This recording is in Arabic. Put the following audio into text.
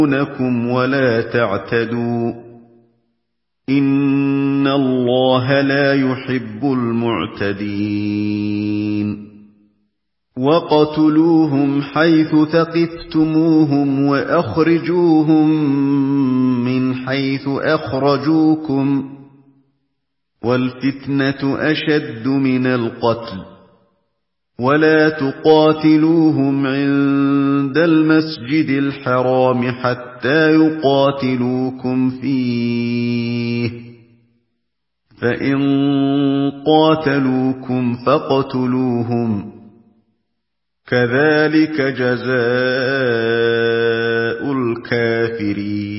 يَخْشَوْنَكُمْ وَلَا تَعْتَدُوا إِنَّ اللَّهَ لَا يُحِبُّ الْمُعْتَدِينَ وَاقْتُلُوهُمْ حَيْثُ ثَقِفْتُمُوهُمْ وَأَخْرِجُوهُم مِّنْ حَيْثُ أَخْرَجُوكُمْ وَالْفِتْنَةُ أَشَدُّ مِنَ الْقَتْلِ وَلَا تُقَاتِلُوهُمْ عِندَ الْمَسْجِدِ الْحَرَامِ حَتَّىٰ يُقَاتِلُوكُمْ فِيهِ ۖ فَإِن قَاتَلُوكُمْ فَاقْتُلُوهُمْ ۗ كَذَٰلِكَ جَزَاءُ الْكَافِرِينَ